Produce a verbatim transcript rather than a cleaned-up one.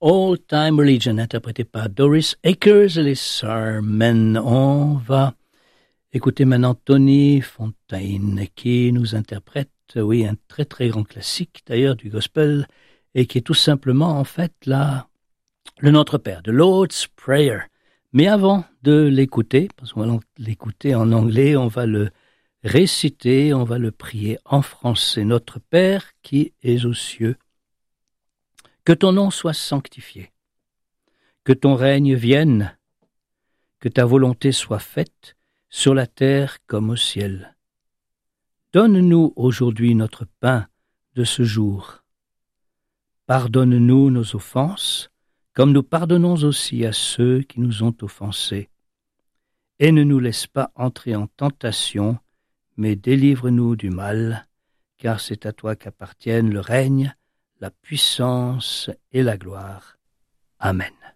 Old Time Religion, interprété par Doris Akers et les Sarmen. On va écouter maintenant Tony Fontaine qui nous interprète, oui, un très très grand classique d'ailleurs du gospel et qui est tout simplement en fait la, le Notre Père, The Lord's Prayer. Mais avant de l'écouter, parce qu'on va l'écouter en anglais, on va le réciter, on va le prier en français. Notre Père qui es aux cieux, que ton nom soit sanctifié, que ton règne vienne, que ta volonté soit faite sur la terre comme au ciel. Donne-nous aujourd'hui notre pain de ce jour. Pardonne-nous nos offenses, comme nous pardonnons aussi à ceux qui nous ont offensés. Et ne nous laisse pas entrer en tentation, mais délivre-nous du mal, car c'est à toi qu'appartiennent le règne, la puissance et la gloire. Amen.